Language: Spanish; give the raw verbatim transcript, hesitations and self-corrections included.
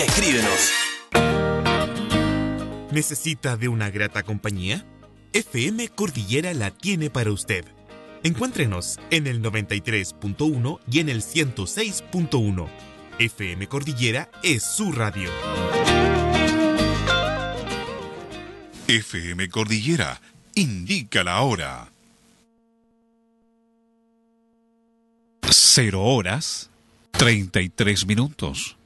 Escríbenos. ¿Necesita de una grata compañía? F M Cordillera la tiene para usted. Encuéntrenos en el noventa y tres punto uno y en el ciento seis punto uno. F M Cordillera es su radio. F M Cordillera indica la hora. Cero horas, treinta y tres minutos.